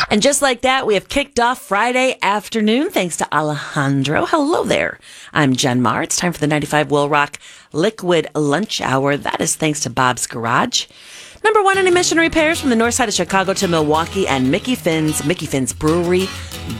And just like that, we have kicked off Friday afternoon thanks to Alejandro. Hello there. I'm Jen Marr. It's time for the 95 Will Rock Liquid Lunch Hour. That is thanks to Bob's Garage. Number one in emission repairs from the north side of Chicago to Milwaukee, and Mickey Finn's Brewery.